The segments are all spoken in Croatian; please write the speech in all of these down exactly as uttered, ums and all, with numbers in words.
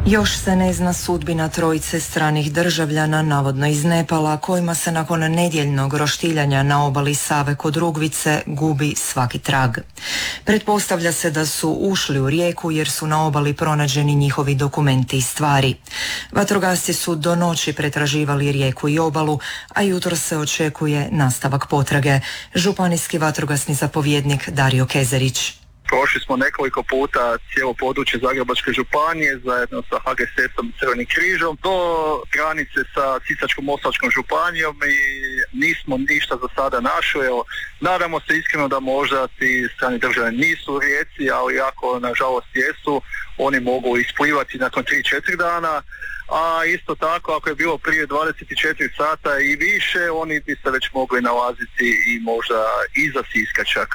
Još se ne zna sudbina trojice stranih državljana, navodno iz Nepala, kojima se nakon nedjeljnog roštiljanja na obali Save kod Rugvice gubi svaki trag. Pretpostavlja se da su ušli u rijeku jer su na obali pronađeni njihovi dokumenti i stvari. Vatrogasci su do noći pretraživali rijeku i obalu, a jutro se očekuje nastavak potrage. Županijski vatrogasni zapovjednik Dario Kezerić. Prošli smo nekoliko puta cijelo područje Zagrebačke županije zajedno sa ha ge es esom i Crvenim križom do granice sa Sisačko-moslavačkom županijom i nismo ništa za sada našli. Evo, nadamo se iskreno da možda ti strani državljani nisu u rijeci, ali ako nažalost jesu, oni mogu isplivati nakon tri do četiri dana. A isto tako, ako je bilo prije dvadeset četiri sata i više, oni bi se već mogli nalaziti i možda iza Siska čak.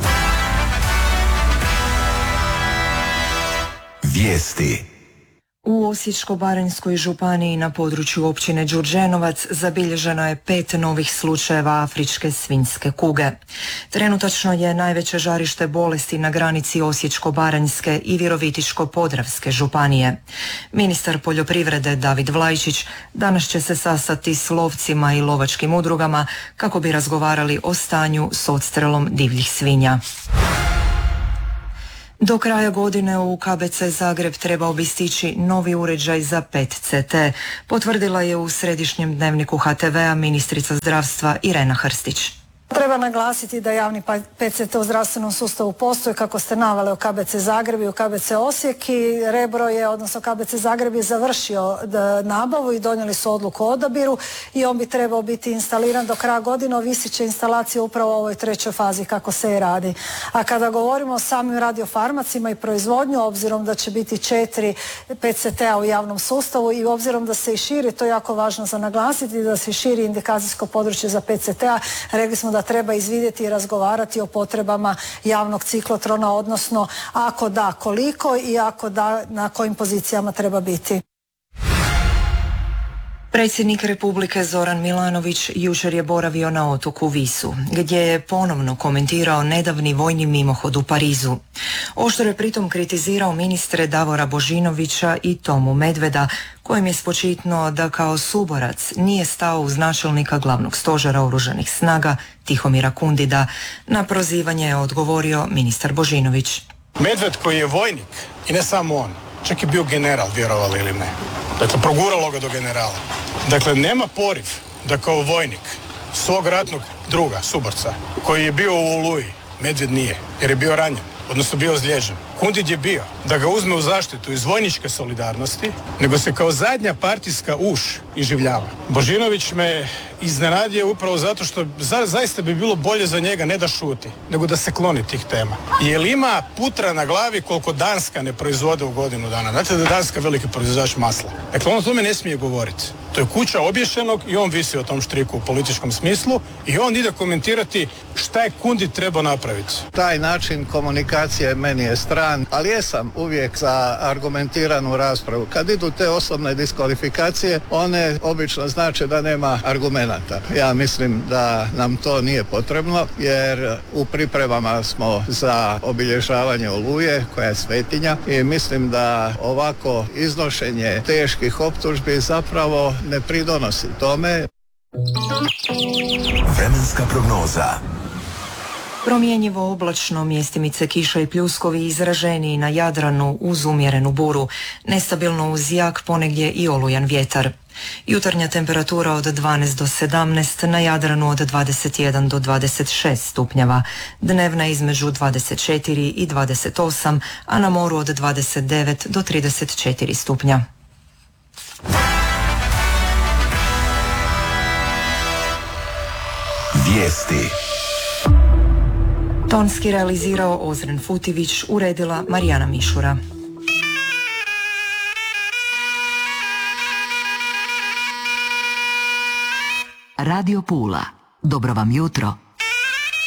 Vijesti. U Osječko-baranjskoj županiji na području općine Đurđenovac zabilježeno je pet novih slučajeva afričke svinjske kuge. Trenutačno je najveće žarište bolesti na granici Osječko-baranjske i Virovitičko-podravske županije. Ministar poljoprivrede David Vlajčić danas će se sastati s lovcima i lovačkim udrugama kako bi razgovarali o stanju s odstrelom divljih svinja. Do kraja godine u ka be ce Zagreb trebao bi stići novi uređaj za pe et ce te, potvrdila je u središnjem dnevniku ha te vea ministrica zdravstva Irena Hrstić. Treba naglasiti da javni pe et ce te u zdravstvenom sustavu postoji, kako ste naveli, u ka be ce Zagreb i u ka be ce Osijek, i Rebro je, odnosno ka be ce Zagreb je završio nabavu i donijeli su odluku o odabiru i on bi trebao biti instaliran do kraja godine. Ovisit će instalacija upravo u ovoj trećoj fazi kako se i radi. A kada govorimo o samim radiofarmacima i proizvodnju, obzirom da će biti četiri pe et ce te a u javnom sustavu i obzirom da se i širi, to je jako važno za naglasiti, da se širi indikacijsko područje za pe et ce te a, rekli smo da da treba izvidjeti i razgovarati o potrebama javnog ciklotrona, odnosno ako da koliko i ako da na kojim pozicijama treba biti. Predsjednik Republike Zoran Milanović jučer je boravio na otoku Visu, gdje je ponovno komentirao nedavni vojni mimohod u Parizu. Oštro je pritom kritizirao ministre Davora Božinovića i Tomu Medveda, kojem je spočitnuo da kao suborac nije stao uz načelnika glavnog stožera oružanih snaga Tihomira Kundida. Na prozivanje je odgovorio ministar Božinović. Medved koji je vojnik, i ne samo on, čak je bio general, vjerovali ili ne. Dakle, proguralo ga do generala. Dakle, nema poriv da kao vojnik svog ratnog druga, suborca, koji je bio u Oluji, Medved nije, jer je bio ranjen, odnosno bio ozlijeđen. Kundid je bio da ga uzme u zaštitu iz vojničke solidarnosti, nego se kao zadnja partijska uš iživljava. Božinović me iznenadio upravo zato što za, zaista bi bilo bolje za njega ne da šuti, nego da se kloni tih tema. Jer ima putra na glavi koliko Danska ne proizvode u godinu dana. Znate da je Danska veliki proizvođač masla. Dakle, on o tome ne smije govoriti. To je kuća obješenog i on visi o tom štriku u političkom smislu i on ide komentirati šta je Kundid trebao napraviti. Taj način komunikacije meni je stran, ali jesam uvijek za argumentiranu raspravu. Kad idu te osobne diskvalifikacije, one obično znače da nema argumenata. Ja mislim da nam to nije potrebno, jer u pripremama smo za obilježavanje Oluje, koja je svetinja, i mislim da ovako iznošenje teških optužbi zapravo ne pridonosi tome. Vremenska prognoza. Promjenjivo oblačno, mjestimice kiša i pljuskovi, izraženiji na Jadranu uz umjerenu buru, nestabilno uz jak, ponegdje i olujan vjetar. Jutarnja temperatura od dvanaest do sedamnaest, na Jadranu od dvadeset jedan do dvadeset šest stupnjeva, dnevna između dvadeset četiri i dvadeset osam, a na moru od dvadeset devet do trideset četiri stupnja. Vijesti. Tonski realizirao Ozren Futivić, uredila Marijana Mišura. Radio Pula. Dobro vam jutro.